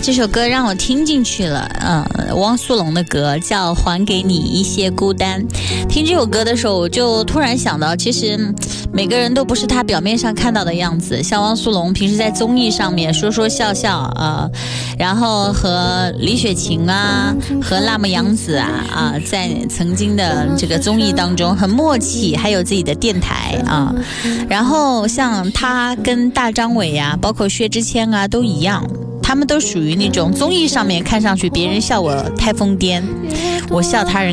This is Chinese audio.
这首歌让我听进去了，汪苏泷的歌叫《还给你一些孤单》。听这首歌的时候，我就突然想到，其实每个人都不是他表面上看到的样子。像汪苏泷平时在综艺上面说说笑笑啊，然后和李雪琴啊，和辣目洋子啊，在曾经的这个综艺当中很默契，还有自己的电台啊。然后像他跟大张伟啊，包括薛之谦啊，都一样。他们都属于那种综艺上面看上去别人笑我太疯癫，我笑他人